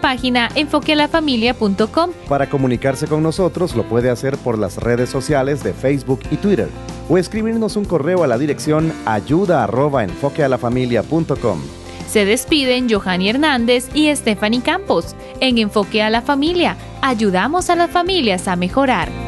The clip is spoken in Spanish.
página enfoquealafamilia.com. Para comunicarse con nosotros lo puede hacer por las redes sociales de Facebook y Twitter o escribirnos un correo a la dirección ayuda@enfoquealafamilia.com. Se despiden Johanny Hernández y Stephanie Campos. En Enfoque a la Familia, ayudamos a las familias a mejorar.